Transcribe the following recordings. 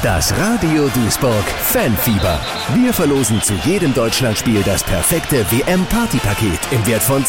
Das Radio Duisburg Fanfieber. Wir verlosen zu jedem Deutschlandspiel das perfekte WM-Partypaket im Wert von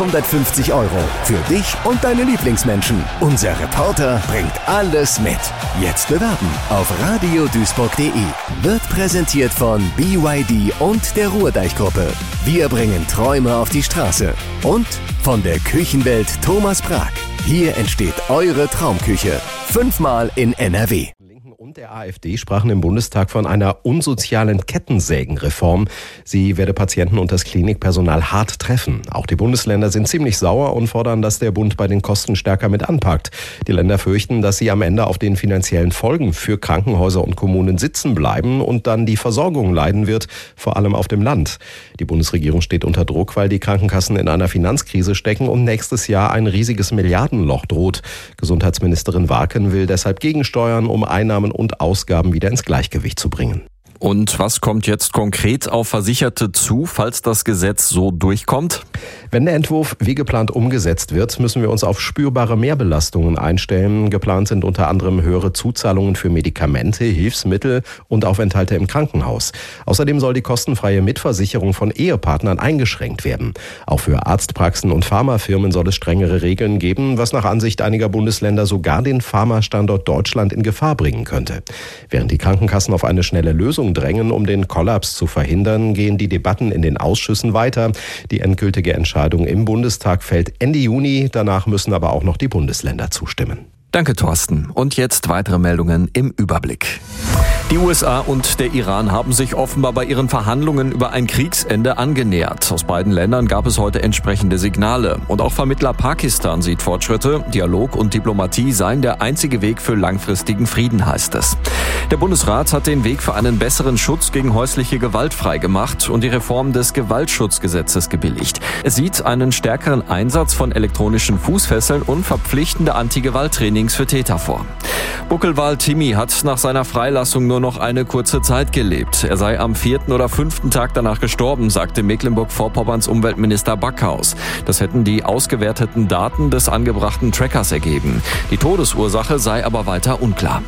250 € für dich und deine Lieblingsmenschen. Unser Reporter bringt alles mit. Jetzt bewerben auf radioduisburg.de. Wird präsentiert von BYD und der Ruhrdeich-Gruppe. Wir bringen Träume auf die Straße. Und von der Küchenwelt Thomas Prag. Hier entsteht eure Traumküche. 5-mal in NRW. Und der AfD sprachen im Bundestag von einer unsozialen Kettensägenreform. Sie werde Patienten und das Klinikpersonal hart treffen. Auch die Bundesländer sind ziemlich sauer und fordern, dass der Bund bei den Kosten stärker mit anpackt. Die Länder fürchten, dass sie am Ende auf den finanziellen Folgen für Krankenhäuser und Kommunen sitzen bleiben und dann die Versorgung leiden wird, vor allem auf dem Land. Die Bundesregierung steht unter Druck, weil die Krankenkassen in einer Finanzkrise stecken und nächstes Jahr ein riesiges Milliardenloch droht. Gesundheitsministerin Warken will deshalb gegensteuern, um Einnahmen und Ausgaben wieder ins Gleichgewicht zu bringen. Und was kommt jetzt konkret auf Versicherte zu, falls das Gesetz so durchkommt? Wenn der Entwurf wie geplant umgesetzt wird, müssen wir uns auf spürbare Mehrbelastungen einstellen. Geplant sind unter anderem höhere Zuzahlungen für Medikamente, Hilfsmittel und Aufenthalte im Krankenhaus. Außerdem soll die kostenfreie Mitversicherung von Ehepartnern eingeschränkt werden. Auch für Arztpraxen und Pharmafirmen soll es strengere Regeln geben, was nach Ansicht einiger Bundesländer sogar den Pharmastandort Deutschland in Gefahr bringen könnte. Während die Krankenkassen auf eine schnelle Lösung drängen, um den Kollaps zu verhindern, gehen die Debatten in den Ausschüssen weiter. Die endgültige Entscheidung im Bundestag fällt Ende Juni. Danach müssen aber auch noch die Bundesländer zustimmen. Danke, Thorsten. Und jetzt weitere Meldungen im Überblick. Die USA und der Iran haben sich offenbar bei ihren Verhandlungen über ein Kriegsende angenähert. Aus beiden Ländern gab es heute entsprechende Signale. Und auch Vermittler Pakistan sieht Fortschritte. Dialog und Diplomatie seien der einzige Weg für langfristigen Frieden, heißt es. Der Bundesrat hat den Weg für einen besseren Schutz gegen häusliche Gewalt freigemacht und die Reform des Gewaltschutzgesetzes gebilligt. Es sieht einen stärkeren Einsatz von elektronischen Fußfesseln und verpflichtende Anti-Gewalt-Trainings für Täter vor. Buckelwal Timmy hat nach seiner Freilassung nur noch eine kurze Zeit gelebt. Er sei am 4. oder 5. Tag danach gestorben, sagte Mecklenburg-Vorpommerns Umweltminister Backhaus. Das hätten die ausgewerteten Daten des angebrachten Trackers ergeben. Die Todesursache sei aber weiter unklar.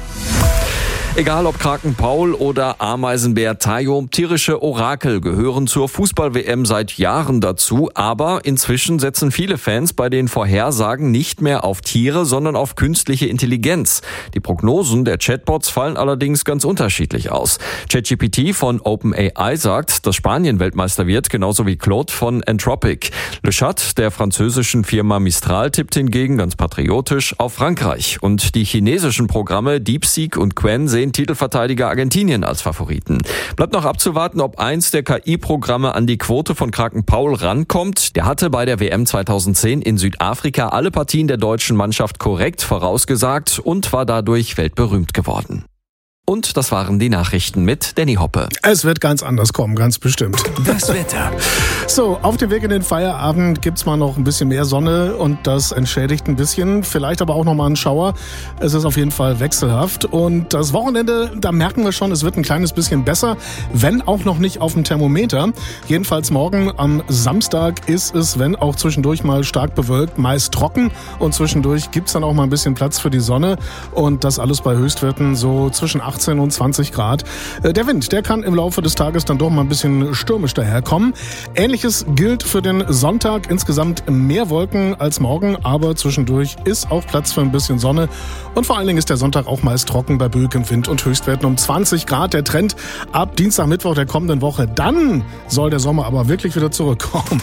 Egal ob Kraken Paul oder Ameisenbär Tayo, tierische Orakel gehören zur Fußball-WM seit Jahren dazu, aber inzwischen setzen viele Fans bei den Vorhersagen nicht mehr auf Tiere, sondern auf künstliche Intelligenz. Die Prognosen der Chatbots fallen allerdings ganz unterschiedlich aus. ChatGPT von OpenAI sagt, dass Spanien Weltmeister wird, genauso wie Claude von Anthropic. Le Chat der französischen Firma Mistral tippt hingegen ganz patriotisch auf Frankreich. Und die chinesischen Programme DeepSeek und Qwen sehen Titelverteidiger Argentinien als Favoriten. Bleibt noch abzuwarten, ob eins der KI-Programme an die Quote von Kraken Paul rankommt. Der hatte bei der WM 2010 in Südafrika alle Partien der deutschen Mannschaft korrekt vorausgesagt und war dadurch weltberühmt geworden. Und das waren die Nachrichten mit Danny Hoppe. Es wird ganz anders kommen, ganz bestimmt. Das Wetter. So, auf dem Weg in den Feierabend gibt's mal noch ein bisschen mehr Sonne und das entschädigt ein bisschen. Vielleicht aber auch noch mal einen Schauer. Es ist auf jeden Fall wechselhaft. Und das Wochenende, da merken wir schon, es wird ein kleines bisschen besser, wenn auch noch nicht auf dem Thermometer. Jedenfalls morgen am Samstag ist es, wenn auch zwischendurch mal stark bewölkt, meist trocken. Und zwischendurch gibt's dann auch mal ein bisschen Platz für die Sonne. Und das alles bei Höchstwerten so zwischen 18 und 20 Grad. Der Wind, der kann im Laufe des Tages dann doch mal ein bisschen stürmisch daherkommen. Ähnliches gilt für den Sonntag. Insgesamt mehr Wolken als morgen, aber zwischendurch ist auch Platz für ein bisschen Sonne. Und vor allen Dingen ist der Sonntag auch meist trocken bei böigem Wind und Höchstwerten um 20 Grad. Der Trend ab Dienstag, Mittwoch der kommenden Woche. Dann soll der Sommer aber wirklich wieder zurückkommen.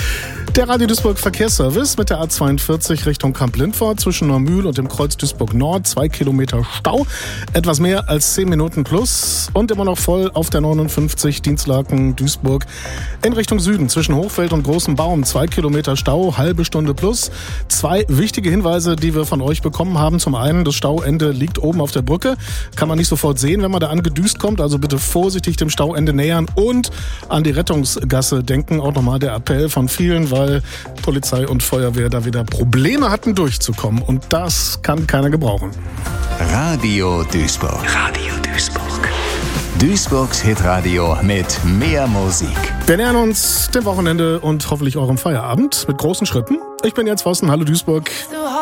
Der Radio Duisburg Verkehrsservice mit der A42 Richtung Kamp-Lindfort zwischen Neumühl und dem Kreuz Duisburg Nord. 2 Kilometer Stau. Etwas mehr als 10 Minuten plus und immer noch voll auf der 59 Dienstlaken Duisburg in Richtung Süden zwischen Hochfeld und Großem Baum. 2 Kilometer Stau, halbe Stunde plus. 2 wichtige Hinweise, die wir von euch bekommen haben. Zum einen, das Stauende liegt oben auf der Brücke. Kann man nicht sofort sehen, wenn man da angedüst kommt. Also bitte vorsichtig dem Stauende nähern und an die Rettungsgasse denken. Auch nochmal der Appell von vielen, weil Polizei und Feuerwehr da wieder Probleme hatten durchzukommen. Und das kann keiner gebrauchen. Radio Duisburg. Radio Duisburg. Duisburgs Hitradio mit mehr Musik. Wir nähern uns dem Wochenende und hoffentlich eurem Feierabend mit großen Schritten. Ich bin Jens Vossen, hallo Duisburg.